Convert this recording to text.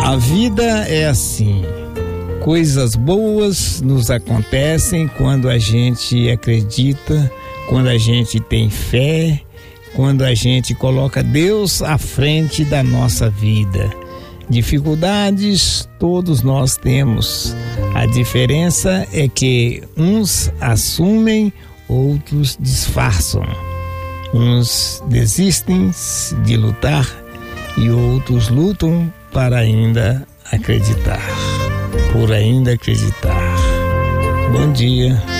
A vida é assim. Coisas boas nos acontecem quando a gente acredita, quando a gente tem fé, quando a gente coloca Deus à frente da nossa vida. Dificuldades todos nós temos. A diferença é que uns assumem, outros disfarçam. Uns desistem de lutar e outros lutam para ainda acreditar. Por ainda acreditar. Bom dia.